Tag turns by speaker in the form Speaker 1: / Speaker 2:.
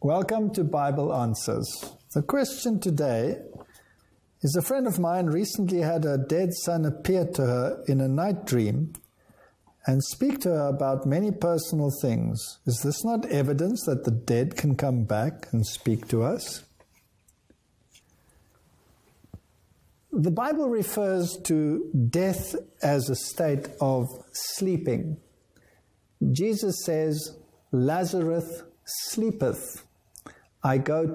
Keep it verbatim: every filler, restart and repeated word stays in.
Speaker 1: Welcome to Bible Answers. The question today is: a friend of mine recently had her dead son appear to her in a night dream and speak to her about many personal things. Is this not evidence that the dead can come back and speak to us? The Bible refers to death as a state of sleeping. Jesus says, "Lazarus sleepeth. I go